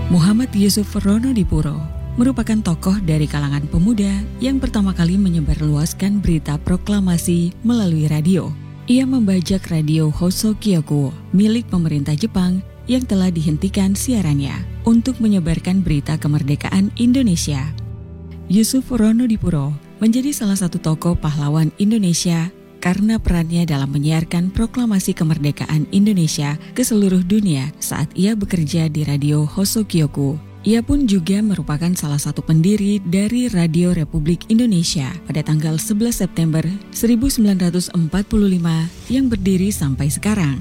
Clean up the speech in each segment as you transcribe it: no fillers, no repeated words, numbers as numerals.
Muhammad Yusuf Ronodipuro merupakan tokoh dari kalangan pemuda yang pertama kali menyebarluaskan berita proklamasi melalui radio. Ia membajak radio Hosokyoku milik pemerintah Jepang yang telah dihentikan siarannya untuk menyebarkan berita kemerdekaan Indonesia. Yusuf Ronodipuro menjadi salah satu tokoh pahlawan Indonesia karena perannya dalam menyiarkan proklamasi kemerdekaan Indonesia ke seluruh dunia saat ia bekerja di radio Hosokyoku. Ia pun juga merupakan salah satu pendiri dari Radio Republik Indonesia pada tanggal 11 September 1945 yang berdiri sampai sekarang.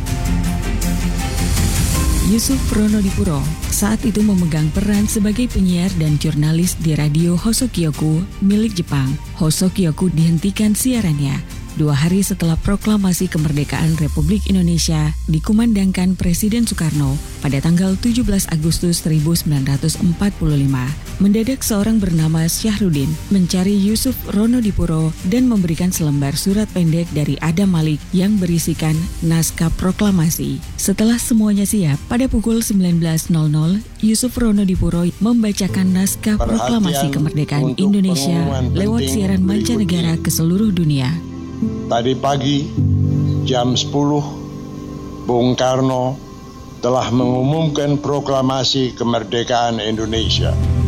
Yusuf Ronodipuro saat itu memegang peran sebagai penyiar dan jurnalis di radio Hosokyoku milik Jepang. Hosokyoku dihentikan siarannya 2 hari setelah proklamasi kemerdekaan Republik Indonesia dikumandangkan Presiden Soekarno pada tanggal 17 Agustus 1945. Mendadak seorang bernama Syahrudin mencari Yusuf Ronodipuro dan memberikan selembar surat pendek dari Adam Malik yang berisikan naskah proklamasi. Setelah semuanya siap, pada pukul 19.00, Yusuf Ronodipuro membacakan naskah proklamasi kemerdekaan Indonesia lewat siaran mancanegara ke seluruh dunia. Tadi pagi jam 10, Bung Karno telah mengumumkan proklamasi kemerdekaan Indonesia.